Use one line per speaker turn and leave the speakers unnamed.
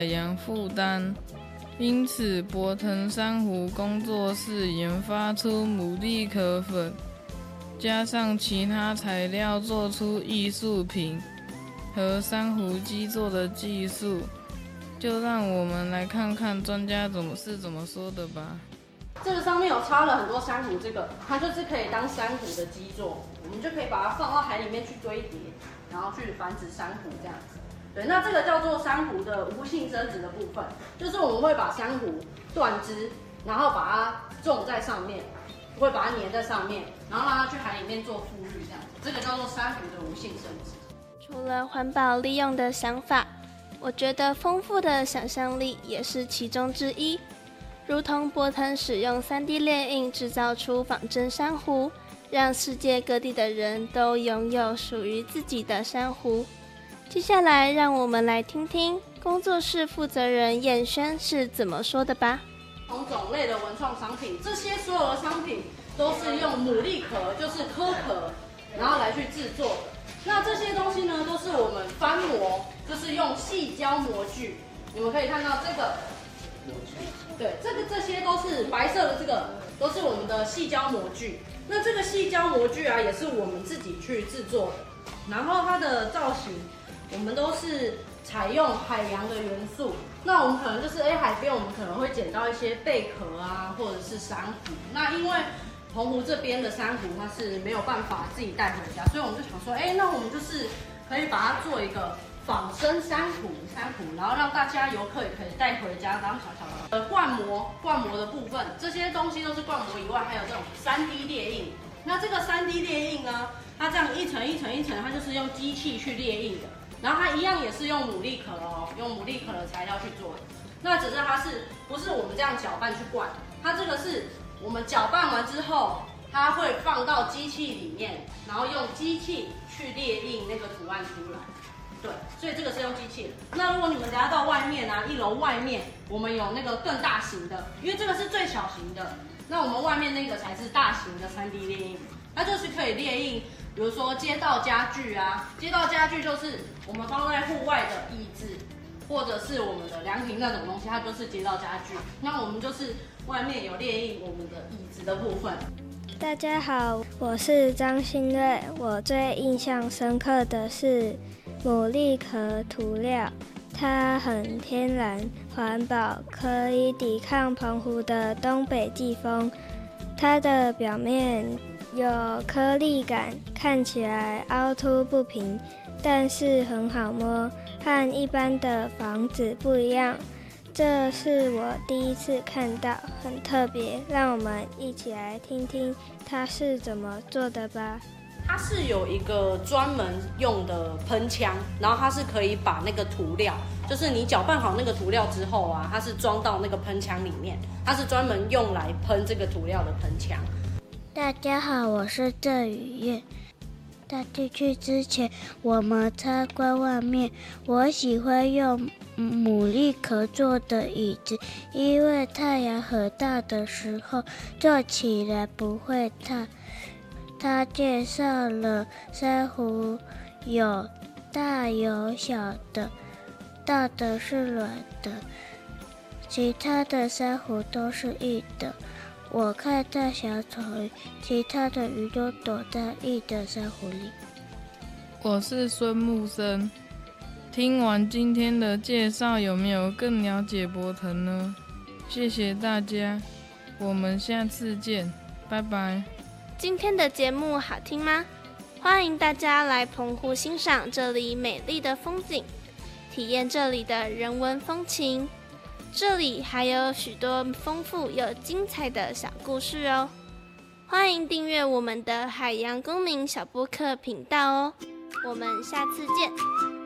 海洋负担。因此，博腾珊瑚工作室研发出牡蛎壳粉，加上其他材料做出艺术品和珊瑚基做的技术。就让我们来看看专家怎么说的吧。
这个上面有插了很多珊瑚，它就是可以当珊瑚的基座，我们就可以把它放到海里面去堆叠，然后去繁殖珊瑚这样子。对，那这个叫做珊瑚的无性生殖的部分，就是我们会把珊瑚断枝，然后把它种在上面，会把它粘在上面，然后让它去海里面做复育这样子。这个叫做珊瑚的无性生殖。
除了环保利用的想法，我觉得丰富的想象力也是其中之一。如同博腾使用 3D 列印制造出仿真珊瑚，让世界各地的人都拥有属于自己的珊瑚。接下来让我们来听听工作室负责人燕轩是怎么说的吧。
同种类的文创商品，这些所有的商品都是用牡蛎壳，就是壳壳，然后来去制作的。那这些东西呢，都是我们翻模，就是用细胶模具。你们可以看到这个模具，对，这些都是白色的，这个都是我们的细胶模具。那这个细胶模具啊，也是我们自己去制作的。然后它的造型，我们都是采用海洋的元素。那我们可能就是海边我们可能会捡到一些贝壳啊，或者是珊瑚。那因为澎湖这边的珊瑚它是没有办法自己带回家，所以我们就想说，那我们就是可以把它做一个仿生珊瑚，然后让大家游客也可以带回家当小小的灌模的部分，这些东西都是灌模以外，还有这种3D 列印。那这个3D 列印呢，它这样一层一层一层，它就是用机器去列印的。然后它一样也是用牡蛎壳用牡蛎壳的材料去做的。那只是它不是我们这样搅拌去灌，它这个是我们搅拌完之后，它会放到机器里面，然后用机器去列印那个图案出来。对，所以这个是用机器的。那如果你们等下到外面啊，1楼外面我们有那个更大型的，因为这个是最小型的，那我们外面那个才是大型的3D 列印，它就是可以列印。比如说街道家具啊，街道家具就是我们放在户外的椅子，或者是我们的凉亭那种东西，它就是街道家具。那我们就是外面有列印我们的椅子的部分。
大家好，我是张新瑞。我最印象深刻的是牡蛎壳涂料，它很天然环保，可以抵抗澎湖的东北季风。它的表面有颗粒感，看起来凹凸不平，但是很好摸，和一般的房子不一样。这是我第一次看到，很特别，让我们一起来听听它是怎么做的吧。
它是有一个专门用的喷枪，然后它是可以把那个涂料，就是你搅拌好那个涂料之后啊，它是装到那个喷枪里面，它是专门用来喷这个涂料的喷枪。
大家好，我是郑雨燕。在进去之前，我们参观外面。我喜欢用牡蛎壳做的椅子，因为太阳很大的时候坐起来不会烫。他介绍了珊瑚有大有小的，大的是软的，其他的珊瑚都是硬的。我看到小丑鱼，其他的鱼都躲在硬的珊瑚里。
我是孙木生。听完今天的介绍，有没有更了解博腾呢？谢谢大家，我们下次见，拜拜。
今天的节目好听吗？欢迎大家来澎湖欣赏这里美丽的风景，体验这里的人文风情。这里还有许多丰富又精彩的小故事哦，欢迎订阅我们的海洋公民小播客频道哦，我们下次见。